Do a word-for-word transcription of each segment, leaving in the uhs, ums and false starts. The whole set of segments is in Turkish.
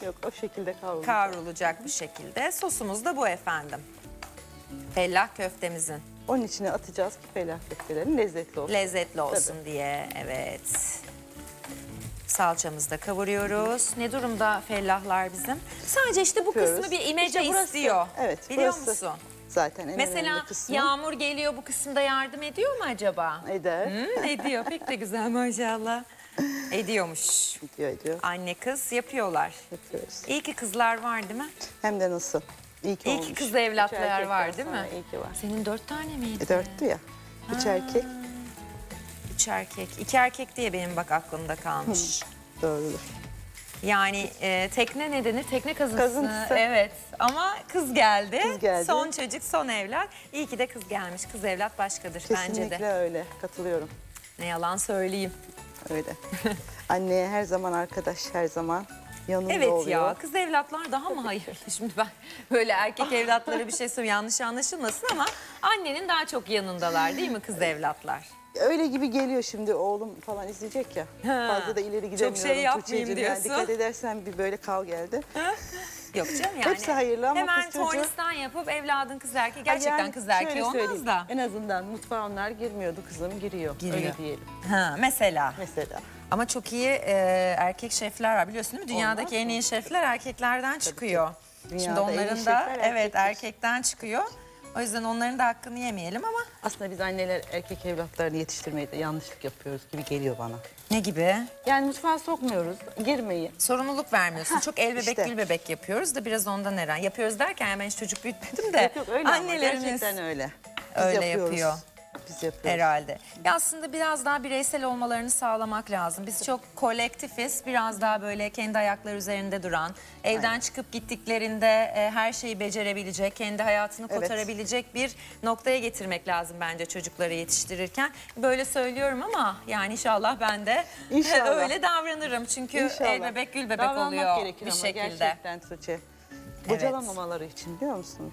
Yok, o şekilde kavrulacak. Kavrulacak bu şekilde. Sosumuz da bu efendim. Fellah köftemizin. Onun içine atacağız ki fellah köftelerin lezzetli olsun. Lezzetli olsun Tabii. diye. Evet. Salçamızı da kavuruyoruz. Ne durumda fellahlar bizim? Sadece işte bu Yapıyoruz. kısmı bir imece İşte burası- istiyor. Evet, Biliyor burası musun? Zaten en Mesela önemli kısmı. yağmur geliyor, bu kısımda yardım ediyor mu acaba? Eder. Hı, ediyor. Pek de güzel maşallah. Ediyormuş. Ediyor, ediyor. Anne kız yapıyorlar. Yapıyoruz. İyi ki kızlar var değil mi? Hem de nasıl? İyi ki İyi olmuş. ki kız evlatlar Üç erkekten var değil mi? sonra İyi ki var. Senin dört tane miydi? E, dörttü ya. Üç erkek. Üç erkek. İki erkek diye benim bak aklımda kalmış. Doğrudur. Yani e, tekne ne denir? Tekne kazıntısı. Kazıntısı. Evet ama kız geldi. Kız geldi. Son çocuk, son evlat. İyi ki de kız gelmiş. Kız evlat başkadır bence Kesinlikle de. öyle. Katılıyorum. Ne yalan söyleyeyim. Öyle. Anneye her zaman arkadaş, her zaman yanında Evet oluyor. ya, kız evlatlar daha mı hayırlı? Şimdi ben böyle erkek evlatlara bir şey söylüyorum, yanlış anlaşılmasın ama annenin daha çok yanındalar değil mi kız evlatlar? Öyle gibi geliyor şimdi, oğlum falan izleyecek ya. Ha, Fazla da ileri gidemiyorum. şey yapmayayım Tuğçe'cim. diyorsun. Yani dikkat edersen bir böyle kav geldi. Yok canım yani. Hepsi hayırlı ama hemen kız çocuğu- tornistan yapıp evladın kız erkeği. Gerçekten Yani kız erkeği şöyle olmaz söyleyeyim, da. En azından mutfağa onlar girmiyordu, kızım giriyor. Giriyor. Öyle diyelim Ha, mesela. mesela. Ama çok iyi e, erkek şefler var biliyorsun değil mi? Dünyadaki Olmaz en iyi şefler erkeklerden çıkıyor. Şimdi Dünyada en iyi onların da şefler evet erkektir. erkekten çıkıyor. O yüzden onların da hakkını yemeyelim ama Aslında biz anneler erkek evlatlarını yetiştirmeyi de yanlışlık yapıyoruz gibi geliyor bana. ne gibi? Yani mutfağa sokmuyoruz, girmeyi. Sorumluluk vermiyorsun. Çok el bebek işte. gül bebek yapıyoruz da biraz ondan herhalde. Yapıyoruz derken yani ben hiç çocuk büyütmedim de. Yok yok öyle ama annelerimiz gerçekten öyle. Biz öyle yapıyoruz. yapıyor. Biz yapıyoruz. Herhalde. Ya aslında biraz daha bireysel olmalarını sağlamak lazım. Biz çok kolektifiz. Biraz daha böyle kendi ayakları üzerinde duran, evden çıkıp gittiklerinde e, her şeyi becerebilecek, kendi hayatını Evet. kotarabilecek bir noktaya getirmek lazım bence çocukları yetiştirirken. Böyle söylüyorum ama yani inşallah ben de İnşallah. öyle davranırım. Çünkü İnşallah. el bebek gül bebek Davranmak oluyor gerekir bir ama şekilde. gerçekten Tuğçe. Bocalamamaları için biliyor musun?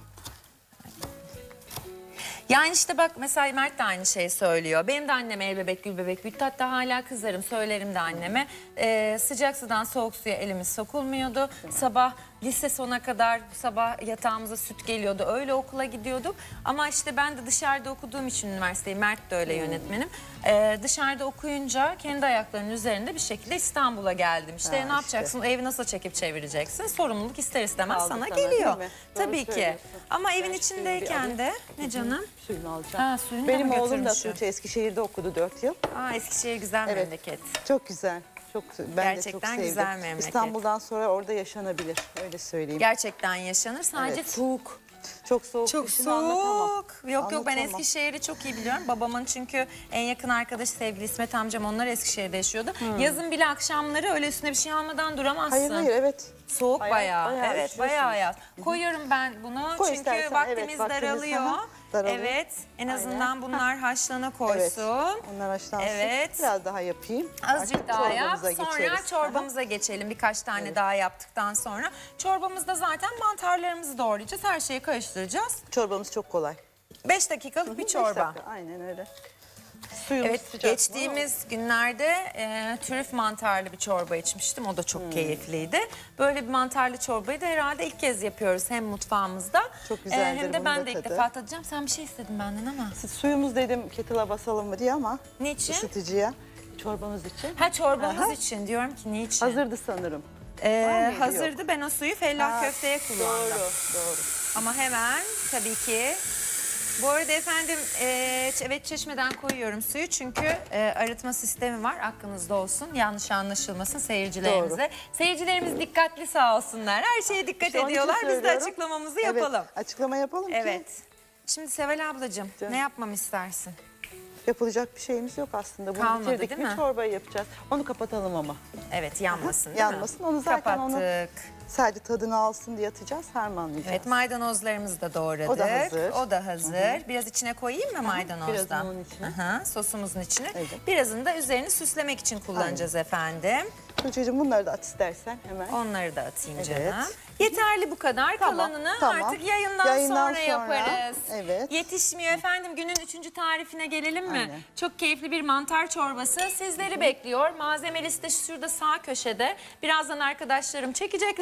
Yani işte bak mesela Mert de aynı şeyi söylüyor. Benim de annem el bebek gül bebek büyüttü. Hatta hala kızarım söylerim de anneme. Ee, sıcak sudan soğuk suya elimiz sokulmuyordu. Sabah lise sona kadar sabah yatağımıza süt geliyordu. Öyle okula gidiyorduk. Ama işte ben de dışarıda okuduğum için üniversiteyi, Mert de öyle yönetmenim. Ee, dışarıda okuyunca kendi ayaklarının üzerinde bir şekilde İstanbul'a geldim. İşte Ha, ne işte. yapacaksın? O evi nasıl çekip çevireceksin? Sorumluluk ister istemez Kaldı sana sana, geliyor. değil mi? Doğru Tabii ki. söylüyorsun. Ama evin Ben şimdi bir içindeyken alayım. de ne canım? Suyunu alacağım. Ha, suyunu da Benim mı oğlum da götürmüşüm? Tuğçe Eskişehir'de okudu dört yıl. Aa, Eskişehir güzel Evet. memleket. Çok güzel. Çok ben de çok Gerçekten sevdim. güzel memleket. İstanbul'dan sonra orada yaşanabilir. Öyle söyleyeyim. Gerçekten yaşanır. Sadece Evet. soğuk. Çok soğuk. Çok kışını anlatamam. soğuk. Yok yok ben Anlatamam. Eskişehir'i çok iyi biliyorum. Babamın çünkü en yakın arkadaşı sevgili İsmet amcam, onlar Eskişehir'de yaşıyordu. Yazın bile akşamları öyle üstüne bir şey almadan duramazsın. Hayır hayır evet. Soğuk Bayağı- bayağı. bayağı Evet üşüyorsunuz. bayağı hayat. Koyuyorum ben bunu Koy çünkü istersen, vaktimiz evet, vaktimiz, daralıyor. aha, daralıyor. Evet en azından Aynen. bunlar haşlana Evet. koysun. Onlar haşlansın. Evet. Biraz daha yapayım. Azıcık Artık daha yap, çorbamıza sonra geçeriz. çorbamıza geçelim. Birkaç tane daha yaptıktan sonra. Çorbamızda zaten mantarlarımızı doğrayacağız. Her şeyi karıştıracağız. Çorbamız çok kolay. Beş dakikalık bir Beş çorba. dakika, aynen öyle. Suyumuz Evet, sıcak mı? geçtiğimiz günlerde e, trüf mantarlı bir çorba içmiştim. O da çok Hmm. keyifliydi. Böyle bir mantarlı çorbayı da herhalde ilk kez yapıyoruz hem mutfağımızda. Çok güzeldir hem de bunun ben da de ilk tadı. defa tadacağım. Sen bir şey istedin benden ama. Suyumuz dedim kettle'a basalım mı diye ama Niçin? ısıtıcıya. Çorbamız için. Ha çorbamız Aha. için diyorum ki niçin? Hazırdı sanırım. Ee, Var mıydı? hazırdı. Ben o suyu fellah Ha, köfteye kullandım. Doğru, doğru. Ama hemen tabii ki. Bu arada efendim e, evet çeşmeden koyuyorum suyu çünkü e, arıtma sistemi var, aklınızda olsun, yanlış anlaşılmasın seyircilerimize. Doğru. Seyircilerimiz dikkatli sağ olsunlar, her şeye dikkat İşte onun için ediyorlar, biz de söylüyorum. açıklamamızı Evet, yapalım. açıklama yapalım ki Evet. Şimdi Seval ablacığım Canım. ne yapmamı istersin? yapılacak bir şeyimiz yok aslında. Bunu Kalmadı, bitirdik değil mi mi? çorbayı yapacağız. Onu kapatalım ama. Evet yanmasın değil Yanmasın. mi? Onu zaten Kapattık. onu sadece tadını alsın diye atacağız, harmanlayacağız. Evet maydanozlarımızı da doğradık. O da hazır. O da hazır. Biraz içine koyayım mı maydanozdan? Birazını onun içine. Aha, sosumuzun içine. Evet. Birazını da üzerini süslemek için kullanacağız efendim. Tuğçe'cim bunları da at istersen hemen. Onları da atayım Evet. canım. Yeterli bu kadar. Tamam, Kalanını tamam. artık yayından, Yayından sonra, sonra, yaparız. evet. Yetişmiyor efendim. Günün üçüncü tarifine gelelim mi? Aynen. Çok keyifli bir mantar çorbası sizleri bekliyor. Malzeme listesi şurada sağ köşede. Birazdan arkadaşlarım çekecekler.